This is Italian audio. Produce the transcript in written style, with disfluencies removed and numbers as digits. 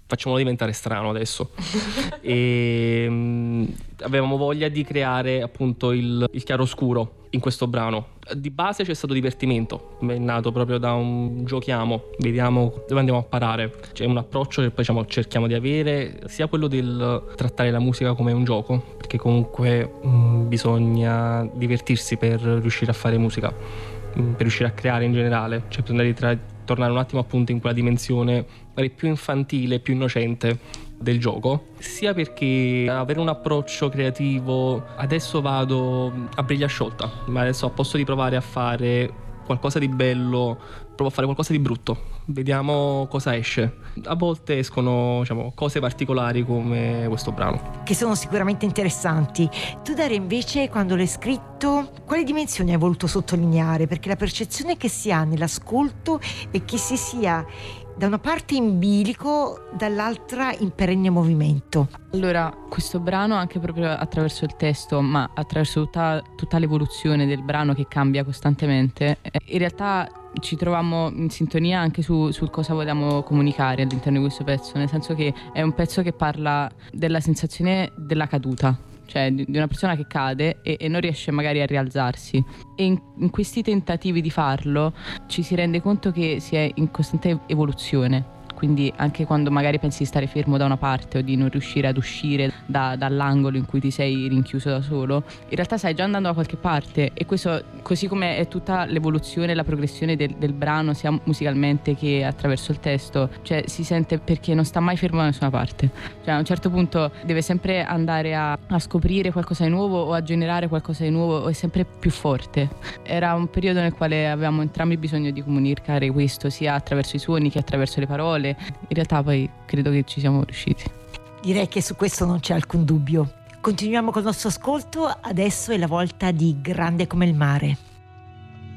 facciamolo diventare strano adesso. E avevamo voglia di creare appunto il chiaroscuro in questo brano. Di base c'è stato divertimento, è nato proprio da un giochiamo, vediamo dove andiamo a parare. C'è un approccio che poi cerchiamo di avere, sia quello del trattare la musica come un gioco, perché comunque bisogna divertirsi per riuscire a fare musica, per riuscire a creare in generale, cioè per tornare un attimo appunto in quella dimensione magari più infantile, più innocente del gioco, sia perché avere un approccio creativo, adesso vado a briglia sciolta, ma adesso al posto di provare a fare qualcosa di bello, provo a fare qualcosa di brutto, vediamo cosa esce. A volte escono, diciamo, cose particolari come questo brano, che sono sicuramente interessanti. Tu, Daria, invece, quando l'hai scritto, quali dimensioni hai voluto sottolineare? Perché la percezione che si ha nell'ascolto è che si sia da una parte in bilico, dall'altra in perenne movimento. Allora, questo brano, anche proprio attraverso il testo, ma attraverso tutta l'evoluzione del brano che cambia costantemente, in realtà ci trovammo in sintonia anche sul cosa vogliamo comunicare all'interno di questo pezzo, nel senso che è un pezzo che parla della sensazione della caduta, cioè di una persona che cade e non riesce magari a rialzarsi, e in questi tentativi di farlo ci si rende conto che si è in costante evoluzione. Quindi anche quando magari pensi di stare fermo da una parte o di non riuscire ad uscire dall'angolo in cui ti sei rinchiuso da solo, in realtà stai già andando da qualche parte, e questo, così come è tutta l'evoluzione e la progressione del brano, sia musicalmente che attraverso il testo, cioè si sente perché non sta mai fermo da nessuna parte, cioè a un certo punto deve sempre andare a scoprire qualcosa di nuovo o a generare qualcosa di nuovo, o è sempre più forte. Era un periodo nel quale avevamo entrambi bisogno di comunicare questo, sia attraverso i suoni che attraverso le parole. In realtà poi credo che ci siamo riusciti. Direi che su questo non c'è alcun dubbio. Continuiamo col nostro ascolto, adesso è la volta di Grande come il mare.